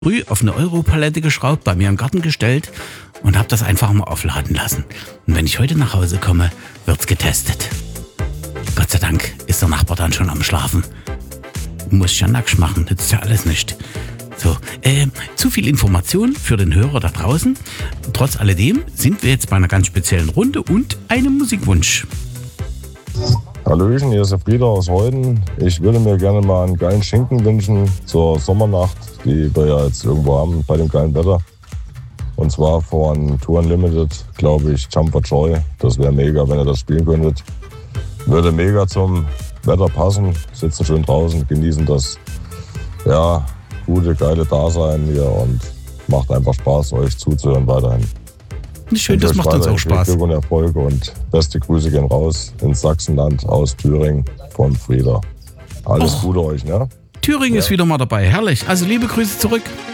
früh auf eine Europalette geschraubt, bei mir im Garten gestellt und habe das einfach mal aufladen lassen. Und wenn ich heute nach Hause komme, wird's getestet. Gott sei Dank ist der Nachbar dann schon am Schlafen. Muss ich ja nackt machen, das ist ja alles nicht. So, zu viel Information für den Hörer da draußen. Trotz alledem sind wir jetzt bei einer ganz speziellen Runde und einem Musikwunsch. Hallöchen, hier ist der Frieder aus Heuden. Ich würde mir gerne mal einen geilen Schinken wünschen zur Sommernacht, die wir ja jetzt irgendwo haben bei dem geilen Wetter. Und zwar von Tour Unlimited, glaube ich, Jump for Joy. Das wäre mega, wenn ihr das spielen könntet. Würde mega zum Wetter passen. Sitzen schön draußen, genießen das gute, geile Dasein hier und macht einfach Spaß, euch zuzuhören weiterhin. Schön, das macht uns auch Spaß. Glück und Erfolge und beste Grüße gehen raus ins Sachsenland aus Thüringen von Frieder. Alles Gute euch, ne? Thüringen ist wieder mal dabei, herrlich. Also liebe Grüße zurück.